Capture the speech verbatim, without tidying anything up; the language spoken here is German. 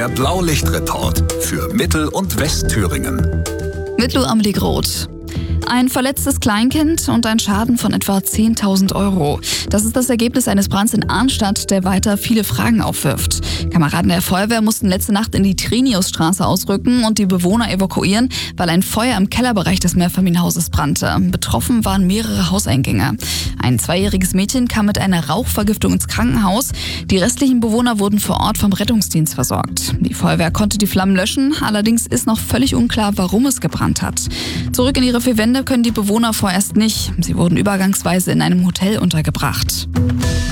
Der Blaulichtreport für Mittel- und Westthüringen. Mit Lou Amelie Groth. Ein verletztes Kleinkind und ein Schaden von etwa zehntausend Euro. Das ist das Ergebnis eines Brands in Arnstadt, der weiter viele Fragen aufwirft. Kameraden der Feuerwehr mussten letzte Nacht in die Triniusstraße ausrücken und die Bewohner evakuieren, weil ein Feuer im Kellerbereich des Mehrfamilienhauses brannte. Betroffen waren mehrere Hauseingänge. Ein zweijähriges Mädchen kam mit einer Rauchvergiftung ins Krankenhaus. Die restlichen Bewohner wurden vor Ort vom Rettungsdienst versorgt. Die Feuerwehr konnte die Flammen löschen, allerdings ist noch völlig unklar, warum es gebrannt hat. Zurück in ihre vier Wände können die Bewohner vorerst nicht. Sie wurden übergangsweise in einem Hotel untergebracht.